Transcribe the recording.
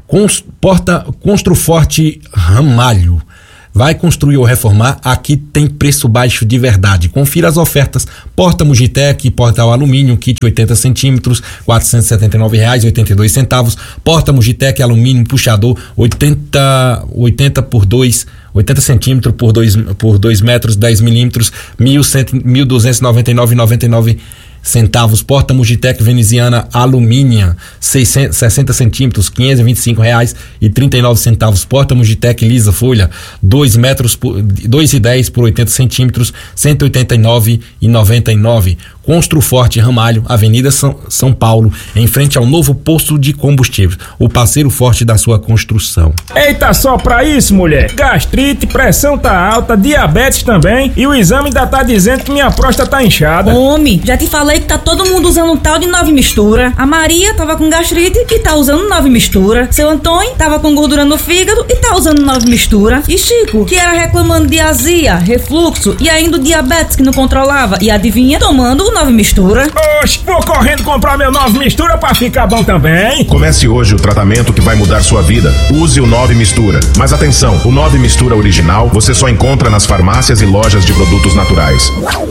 Construforte Ramalho. Vai construir ou reformar? Aqui tem preço baixo de verdade. Confira as ofertas. Porta Mugitec, porta alumínio, kit 80 centímetros, R$ 479,82. Porta Mugitec alumínio, puxador 80 centímetros por 2 metros, 10 milímetros, R$ 1.299,99. Porta Mugitec veneziana alumínio 60 centímetros, R$ 525,39. Porta Mugitec lisa folha 2,10 por 80 centímetros, R$ 189,99. Construforte Ramalho, Avenida São Paulo, em frente ao novo posto de combustível, o parceiro forte da sua construção. Eita, só pra isso, mulher. Gastrite, pressão tá alta, diabetes também, e o exame ainda tá dizendo que minha próstata tá inchada. Homem, já te falei que tá todo mundo usando um tal de 9 mistura. A Maria tava com gastrite e tá usando 9 mistura. Seu Antônio tava com gordura no fígado e tá usando 9 mistura. E Chico, que era reclamando de azia, refluxo e ainda o diabetes que não controlava, e adivinha, tomando o 9 mistura. Oxe, vou correndo comprar meu 9 mistura pra ficar bom também. Comece hoje o tratamento que vai mudar sua vida. Use o 9 mistura. Mas atenção, o 9 mistura original você só encontra nas farmácias e lojas de produtos naturais.